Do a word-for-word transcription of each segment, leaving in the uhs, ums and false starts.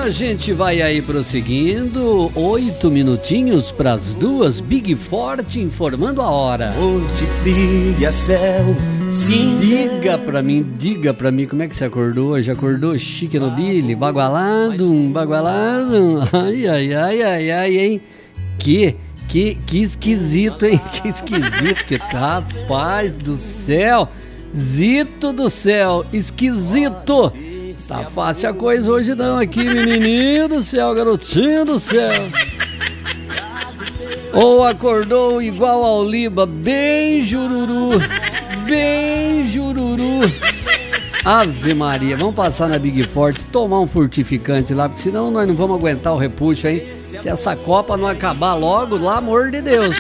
A gente vai aí prosseguindo, oito minutinhos para as duas, Big Forte informando a hora. Noite fria, céu cinza. Diga pra mim, diga pra mim, como é que você acordou hoje? Acordou chique no Billy, bagualado, bagualado, ai, ai, ai, ai, ai, hein? Que, que, que esquisito, hein? Que esquisito, que rapaz do céu, zito do céu, esquisito. Tá fácil a coisa hoje não aqui, menininho do céu, garotinho do céu. Ou acordou igual ao Liba, bem jururu, bem jururu. Ave Maria, vamos passar na Big Forte, tomar um fortificante lá, porque senão nós não vamos aguentar o repuxo, hein? Se essa Copa não acabar logo, lá amor de Deus,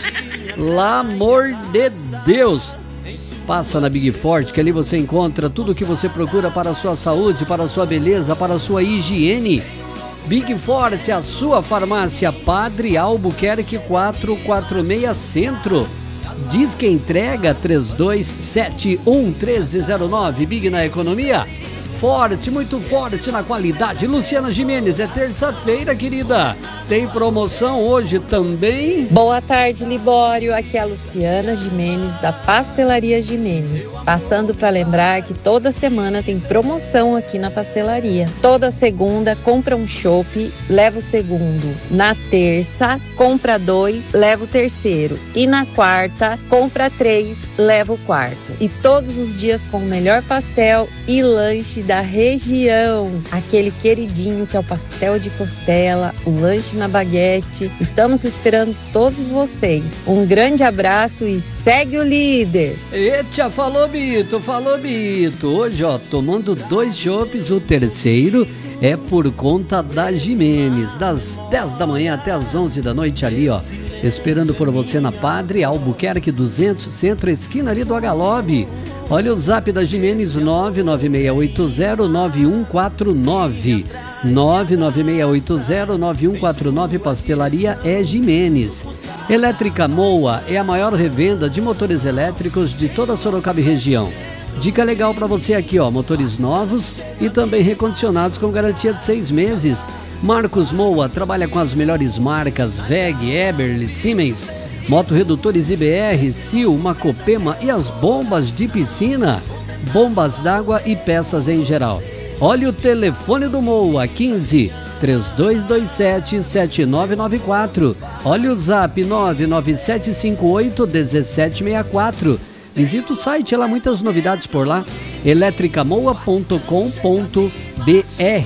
lá amor de Deus. Passa na Big Forte, que ali você encontra tudo o que você procura para a sua saúde, para a sua beleza, para a sua higiene. Big Forte, a sua farmácia, Padre Albuquerque quatrocentos e quarenta e seis Centro. Diz que entrega três dois sete um um três zero nove. Big na economia, forte, muito forte na qualidade. Luciana Gimenez, é terça-feira, querida. Tem promoção hoje também. Boa tarde, Libório. Aqui é a Luciana Gimenez, da Pastelaria Gimenez. Passando para lembrar que toda semana tem promoção aqui na pastelaria. Toda segunda, compra um chopp, leva o segundo. Na terça, compra dois, leva o terceiro. E na quarta, compra três, leva o quarto. E todos os dias com o melhor pastel e lanche da região. Aquele queridinho que é o pastel de costela, o lanche na baguete. Estamos esperando todos vocês. Um grande abraço e segue o líder. Eita, falou Bito, falou Bito. Hoje, ó, tomando dois chopes, o terceiro é por conta da Gimenez, das dez da manhã até as onze da noite ali, ó, esperando por você na Padre Albuquerque duzentos, Centro, esquina ali do Agalobe. Olha o zap da Gimenez, nove nove seis oito zero nove um quatro nove, nove nove seis oito zero nove um quatro nove. Pastelaria é Gimenez. Elétrica Moa é a maior revenda de motores elétricos de toda a Sorocaba e região. Dica legal para você aqui, ó, motores novos e também recondicionados com garantia de seis meses. Marcos Moa trabalha com as melhores marcas W E G, Eberle, Siemens, motorredutores I B R, Sil, Macopema e as bombas de piscina, bombas d'água e peças em geral. Olha o telefone do Moa, quinze, três dois dois sete, sete nove nove quatro. Olha o zap, nove nove sete cinco oito um sete seis quatro. Visita o site, lá muitas novidades por lá, eletricamoa ponto com ponto br.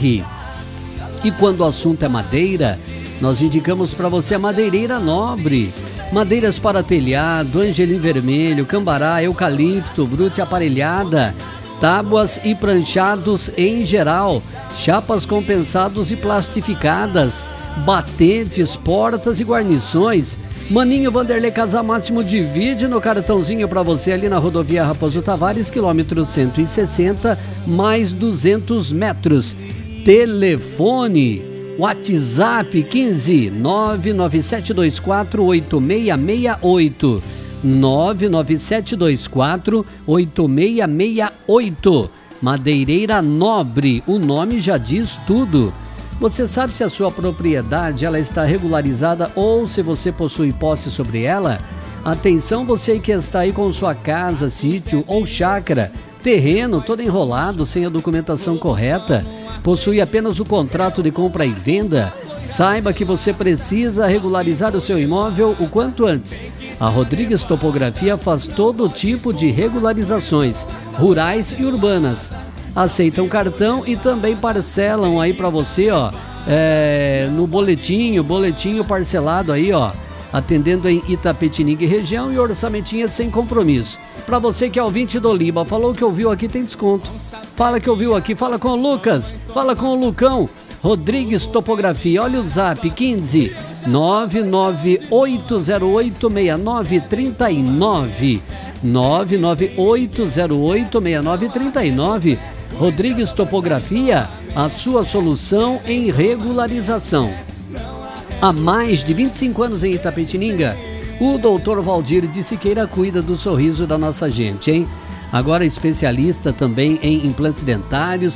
E quando o assunto é madeira, nós indicamos para você a Madeireira Nobre. Madeiras para telhado, angelim vermelho, cambará, eucalipto, brute aparelhada, tábuas e pranchados em geral, chapas compensados e plastificadas, batentes, portas e guarnições. Maninho Vanderlei Casamáximo divide no cartãozinho para você ali na rodovia Raposo Tavares, quilômetro cento e sessenta, mais duzentos metros. Telefone, WhatsApp quinze, nove nove sete dois quatro oito seis seis oito, nove nove sete dois quatro oito seis seis oito. Madeireira Nobre, o nome já diz tudo. Você sabe se a sua propriedade ela está regularizada ou se você possui posse sobre ela? Atenção, você que está aí com sua casa, sítio ou chácara, terreno todo enrolado, sem a documentação correta, possui apenas o contrato de compra e venda, saiba que você precisa regularizar o seu imóvel o quanto antes. A Rodrigues Topografia faz todo tipo de regularizações, rurais e urbanas. Aceitam cartão e também parcelam aí para você, ó, é, no boletinho, boletinho parcelado aí, ó, atendendo em Itapetininga e região e orçamentinha sem compromisso. Para você que é ouvinte do Liba, falou que ouviu aqui, tem desconto. Fala que ouviu aqui, fala com o Lucas, fala com o Lucão. Rodrigues Topografia, olha o zap, quinze, nove nove oito zero oito seis nove três nove, nove nove oito zero oito seis nove três nove. Rodrigues Topografia, a sua solução em regularização. Há mais de vinte e cinco anos em Itapetininga, o doutor Valdir de Siqueira cuida do sorriso da nossa gente, hein? Agora especialista também em implantes dentários,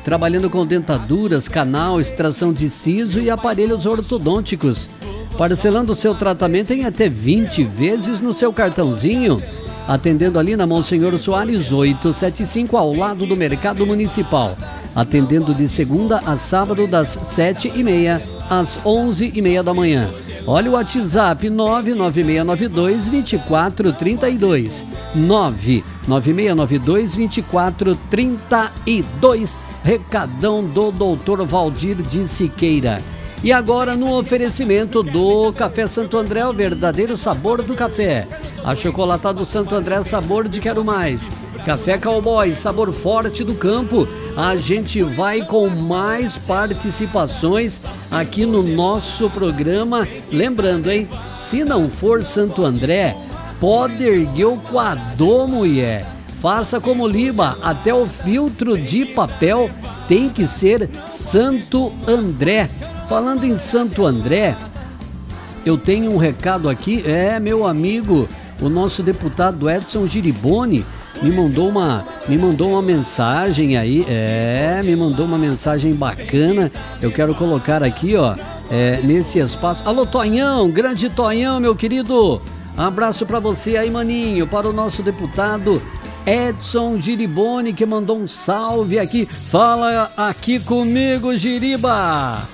trabalhando com dentaduras, canal, extração de siso e aparelhos ortodônticos. Parcelando o seu tratamento em até vinte vezes no seu cartãozinho. Atendendo ali na Monsenhor Soares oitocentos e setenta e cinco, ao lado do Mercado Municipal. Atendendo de segunda a sábado, das sete e meia às onze e meia da manhã. Olha o WhatsApp, nove nove seis nove dois, dois quatro três dois. nove nove seis nove dois, dois quatro três dois. Recadão do doutor Valdir de Siqueira. E agora no oferecimento do Café Santo André, o verdadeiro sabor do café. Achocolatado Santo André, sabor de quero mais. Café Cowboy, sabor forte do campo. A gente vai com mais participações aqui no nosso programa. Lembrando, hein? Se não for Santo André, pode erguer o quadro, mulher. Faça como Liba, até o filtro de papel tem que ser Santo André. Falando em Santo André, eu tenho um recado aqui. É, meu amigo, o nosso deputado Edson Giriboni me mandou uma, me mandou uma mensagem aí. É, me mandou uma mensagem bacana. Eu quero colocar aqui, ó, é, nesse espaço. Alô, Tonhão, grande Tonhão, meu querido. Abraço pra você aí, maninho, para o nosso deputado Edson Giriboni, que mandou um salve aqui. Fala aqui comigo, Giriba.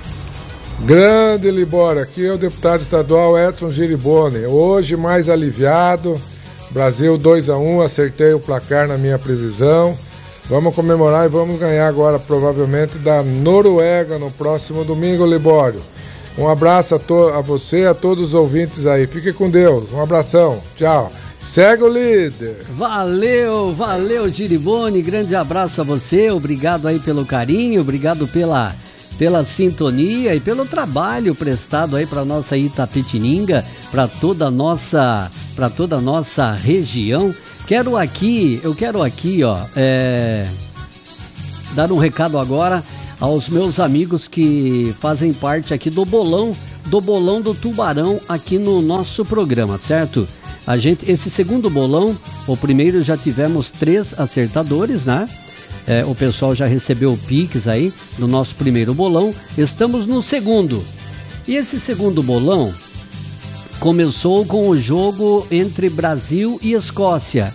Grande Libório, aqui é o deputado estadual Edson Giriboni. Hoje mais aliviado, Brasil dois a um, acertei o placar na minha previsão. Vamos comemorar e vamos ganhar agora provavelmente da Noruega no próximo domingo, Libório. Um abraço a, to- a você, a todos os ouvintes aí. Fique com Deus, um abração, tchau. Segue o líder. Valeu, valeu Giriboni, grande abraço a você, obrigado aí pelo carinho, obrigado pela... pela sintonia e pelo trabalho prestado aí para nossa Itapetininga, para toda a nossa, para toda a nossa região. Quero aqui, eu quero aqui, ó, é, dar um recado agora aos meus amigos que fazem parte aqui do bolão, do bolão do Tubarão aqui no nosso programa, certo? A gente, esse segundo bolão, o primeiro já tivemos três acertadores, né? É, o pessoal já recebeu o Pix aí do nosso primeiro bolão. Estamos no segundo. E esse segundo bolão começou com o jogo entre Brasil e Escócia.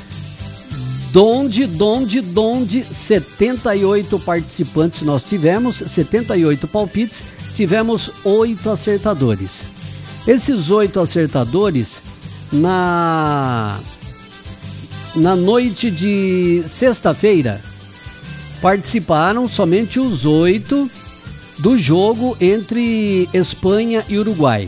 Donde, donde, donde setenta e oito participantes nós tivemos, setenta e oito palpites, tivemos oito acertadores. Esses oito acertadores, na, na noite de sexta-feira, participaram somente os oito do jogo entre Espanha e Uruguai.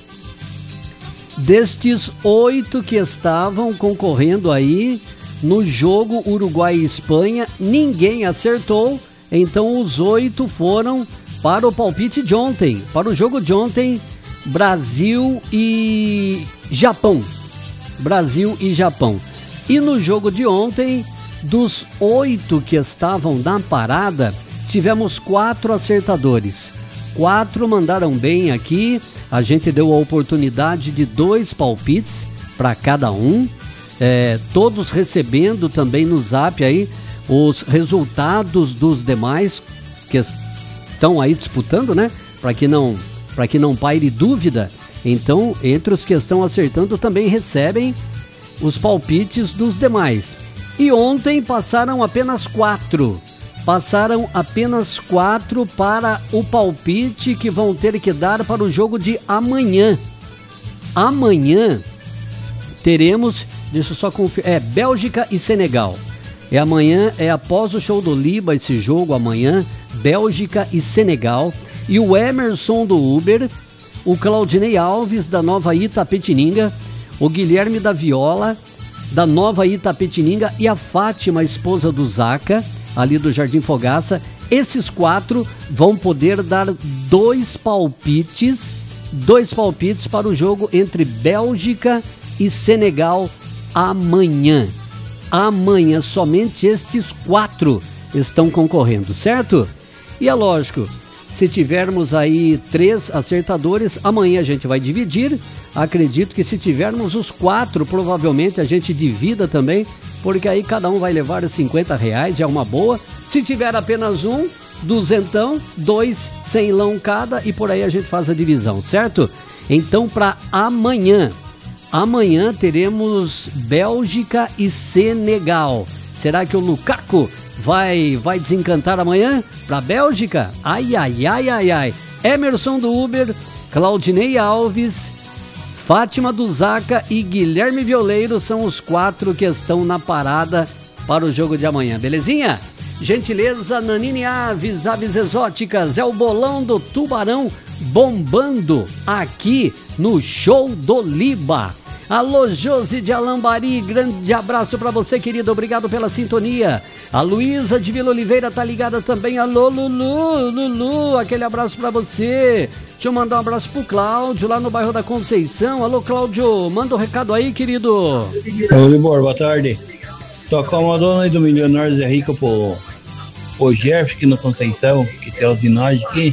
Destes oito que estavam concorrendo aí no jogo Uruguai e Espanha, ninguém acertou, então os oito foram para o palpite de ontem, para o jogo de ontem, Brasil e Japão. Brasil e Japão. E no jogo de ontem, dos oito que estavam na parada, tivemos quatro acertadores. Quatro mandaram bem aqui. A gente deu a oportunidade de dois palpites para cada um. É, todos recebendo também no zap aí os resultados dos demais que estão aí disputando, né? Para que não, para que não paire dúvida. Então, entre os que estão acertando também recebem os palpites dos demais. E ontem passaram apenas quatro. Passaram apenas quatro para o palpite que vão ter que dar para o jogo de amanhã. Amanhã teremos, deixa eu só conferir, é Bélgica e Senegal. É amanhã, é após o show do Liba esse jogo amanhã, Bélgica e Senegal. E o Emerson do Uber, o Claudinei Alves da Nova Itapetininga, o Guilherme da Viola da Nova Itapetininga e a Fátima, esposa do Zaca, ali do Jardim Fogaça. Esses quatro vão poder dar dois palpites, dois palpites para o jogo entre Bélgica e Senegal amanhã. Amanhã, somente estes quatro estão concorrendo, certo? E é lógico, se tivermos aí três acertadores, amanhã a gente vai dividir. Acredito que se tivermos os quatro, provavelmente a gente divida também porque aí cada um vai levar cinquenta reais, é uma boa. Se tiver apenas um, duzentão, dois, centão cada, e por aí a gente faz a divisão, certo? Então, para amanhã, amanhã teremos Bélgica e Senegal. Será que o Lukaku vai, vai desencantar amanhã para a Bélgica? Ai, ai, ai, ai, ai. Emerson do Uber, Claudinei Alves, Fátima do Zaca e Guilherme Violeiro são os quatro que estão na parada para o jogo de amanhã, belezinha? Gentileza, Nanine Aves, Aves Exóticas, é o bolão do Tubarão bombando aqui no Show do Liba. Alô, Josi de Alambari, grande abraço pra você, querido, obrigado pela sintonia. A Luísa de Vila Oliveira tá ligada também. Alô, Lulu, Lulu, aquele abraço pra você. Deixa eu mandar um abraço pro Cláudio, lá no bairro da Conceição. Alô, Cláudio, manda um recado aí, querido. Alô, Libor, boa tarde. Tocar uma dona aí do Milionário Zé Rico pro, pro Jeff, aqui na Conceição, que tem a usinagem aqui.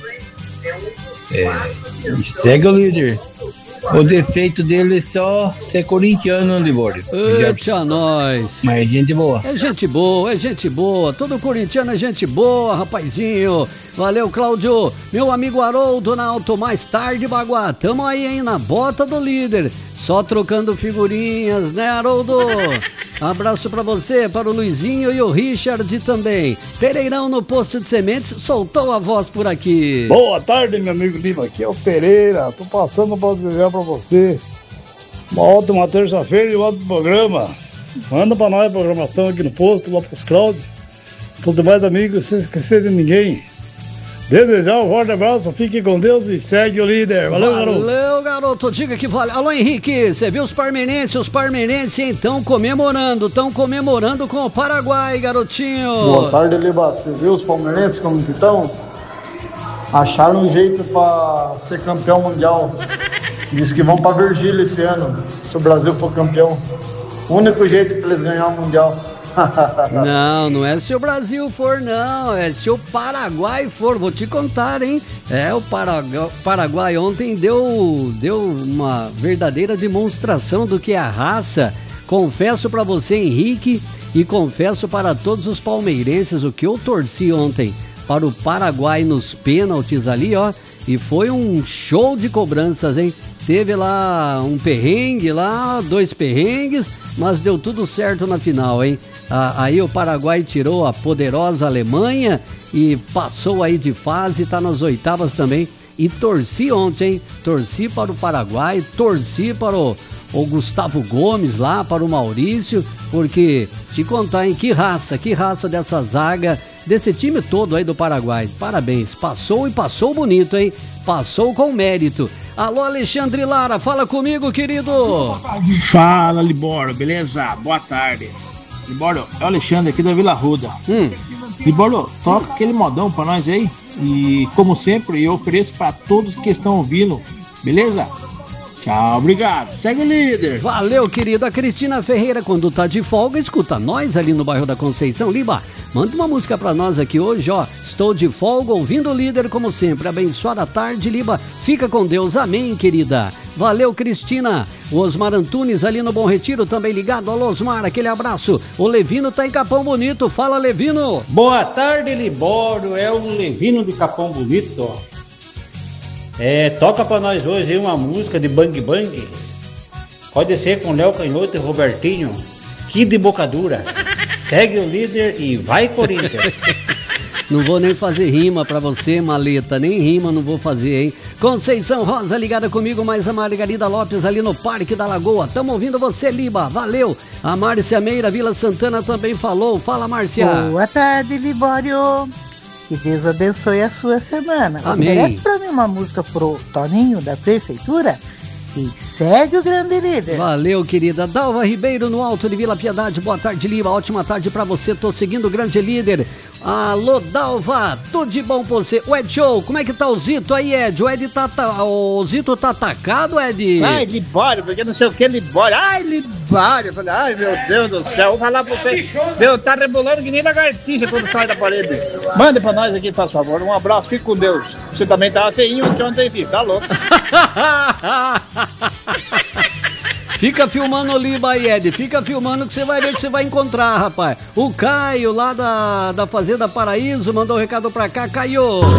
É, e segue o líder. O defeito dele é só ser corintiano, Libório. Eita, nós. Mas é gente boa. É gente boa, é gente boa. Todo corintiano é gente boa, rapazinho. Valeu, Cláudio. Meu amigo Haroldo na Auto Mais Tarde, Baguá. Tamo aí, hein, na bota do líder. Só trocando figurinhas, né, Haroldo? Abraço pra você, para o Luizinho e o Richard também. Pereirão no posto de sementes, soltou a voz por aqui. Boa tarde, meu amigo Lima, aqui é o Pereira. Tô passando para desejar pra você uma ótima terça-feira e um ótimo programa. Manda pra nós a programação aqui no posto, lá pros Cláudio. Todos demais amigos, sem esquecer de ninguém. Desejar um forte abraço, fique com Deus e segue o líder. Valeu, garoto. Valeu, garoto, diga que vale. Alô, Henrique, você viu os parmenenses? Os parmenenses estão comemorando, estão comemorando com o Paraguai, garotinho. Boa tarde, Liba. Você viu os palmeirenses como que estão? Acharam um jeito pra ser campeão mundial. Diz que vão pra Virgília esse ano, se o Brasil for campeão. O único jeito pra eles ganhar o mundial. Não, não é se o Brasil for, não. É se o Paraguai for. Vou te contar, hein? É, o Paraguai, Paraguai ontem deu, deu uma verdadeira demonstração do que é a raça. Confesso pra você, Henrique, e confesso para todos os palmeirenses o que eu torci ontem para o Paraguai nos pênaltis ali, ó. E foi um show de cobranças, hein? Teve lá um perrengue lá, dois perrengues, mas deu tudo certo na final, hein? Ah, aí o Paraguai tirou a poderosa Alemanha e passou aí de fase, tá nas oitavas também. E torci ontem, hein? Torci para o Paraguai, torci para o, o Gustavo Gomes lá, para o Maurício, porque te contar, hein? Que raça, que raça dessa zaga, desse time todo aí do Paraguai. Parabéns, passou e passou bonito, hein? Passou com mérito. Alô, Alexandre Lara, fala comigo, querido. Fala, Libório, beleza? Boa tarde. Libório, é o Alexandre aqui da Vila Ruda. Hum. Libório, toca aquele modão pra nós aí. E, como sempre, eu ofereço pra todos que estão ouvindo, beleza? Tchau, obrigado. Segue o líder. Valeu, querido. A Cristina Ferreira, quando tá de folga, escuta nós ali no bairro da Conceição. Liba, manda uma música pra nós aqui hoje, ó. Estou de folga, ouvindo o líder como sempre. Abençoada tarde, Liba. Fica com Deus. Amém, querida. Valeu, Cristina. O Osmar Antunes ali no Bom Retiro também ligado. Alô, Osmar, aquele abraço. O Levino tá em Capão Bonito. Fala, Levino. Boa tarde, Libório. É o Levino de Capão Bonito. É, toca pra nós hoje uma música de Bang Bang. Pode ser com Léo Canhoto e Robertinho. Que de boca dura. Segue o líder e vai, Corinthians. Não vou nem fazer rima pra você, maleta. Nem rima não vou fazer, hein? Conceição Rosa ligada comigo, mais a Margarida Lopes ali no Parque da Lagoa. Tamo ouvindo você, Liba. Valeu. A Márcia Meira, Vila Santana também falou. Fala, Márcia. Boa tarde, Libório. Que Deus abençoe a sua semana. Amém. Oferece pra mim uma música pro Toninho da Prefeitura e segue o grande líder. Valeu, querida. Dalva Ribeiro no Alto de Vila Piedade. Boa tarde, Liba. Ótima tarde pra você. Tô seguindo o grande líder. Alô, Dalva. Tudo de bom pra você. O Ed Show, como é que tá o Zito aí, Ed? O Ed tá, tá o Zito tá atacado, Ed? Ai, Libório, porque não sei o que, Libório. Ai, Libório. Eu falei, ai, meu Deus do céu. Vou falar pra você. Meu, tá rebolando que nem lagartixa quando sai da parede. Mande pra nós aqui, por favor. Um abraço, fique com Deus. Você também tava feinho ontem, filho. Tá louco. Fica filmando o Liba aí, Ed. Fica filmando que você vai ver que você vai encontrar, rapaz. O Caio, lá da, da Fazenda Paraíso, mandou um recado pra cá. Caio.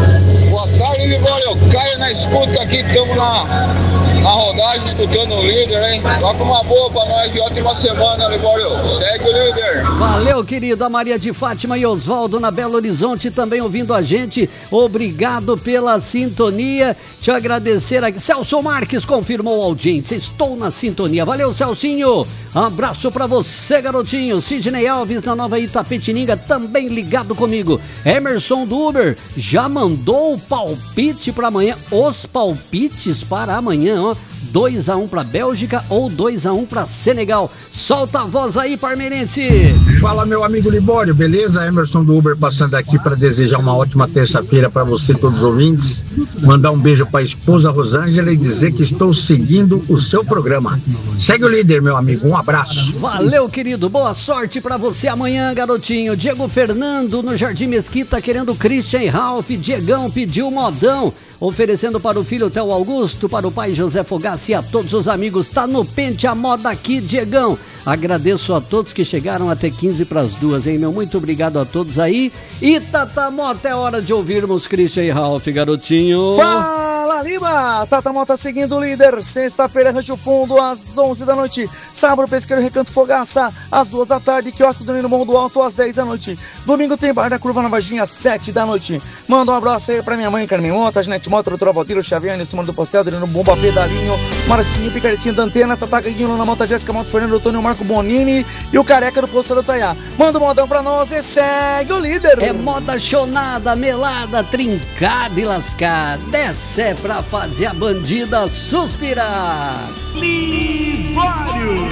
Boa tarde, Libório. Caio na escuta aqui. Estamos na, na rodagem escutando o líder, hein? Toca uma boa pra nós e ótima semana, Libório. Segue o líder. Valeu, querido. A Maria de Fátima e Osvaldo na Belo Horizonte também ouvindo a gente. Obrigado pela sintonia. Te agradecer aqui. Celso Marques confirmou a audiência. Estou na sintonia. Valeu, Celcinho. Abraço pra você, garotinho. Sidney Alves na Nova Itapetininga também ligado comigo. Emerson do Uber já mandou o palpite pra amanhã. Os palpites para amanhã, ó. dois a um pra Bélgica ou dois a um pra Senegal. Solta a voz aí, parmeirense. Fala, meu amigo Libório, beleza? Emerson do Uber passando aqui para desejar uma ótima terça-feira para você e todos os ouvintes. Mandar um beijo para a esposa Rosângela e dizer que estou seguindo o seu programa. Segue o líder, meu amigo. Um abraço. Valeu, querido. Boa sorte para você amanhã, garotinho. Diego Fernando no Jardim Mesquita querendo Christian e Ralph. Diegão pediu modão. Oferecendo para o filho Theo Augusto, para o pai José Fogassi e a todos os amigos. Tá no pente a moda aqui, Diegão. Agradeço a todos que chegaram até quinze para as duas, hein, meu? Muito obrigado a todos aí. E Tata Mota, é hora de ouvirmos Christian e Ralph, garotinho. Fala, Lima! Tata Mota seguindo o líder. Sexta-feira, Rancho Fundo, às onze da noite. Sábado, Pesqueiro Recanto Fogaça, às duas da tarde. Quiosque do Nino Morro do Alto, às dez da noite. Domingo tem Bar da Curva na Varginha, às sete da noite. Manda um abraço aí pra minha mãe, Carmen Mota, Ginete Mota, doutora Valdir, Xavier, Nilson Mano do Postel, Adriano Bomba, Pedalinho, Marcinho, Picartinho da Antena, Tata Gaguinho, na Mota, Jéssica Mota, Fernando Antônio, Marco Bonini e o Careca do Poço do Taiá. Manda um modão pra nós e segue o líder. É moda chonada, melada, trincada e lascada. Essa é pra fazer a bandida suspirar. Libório.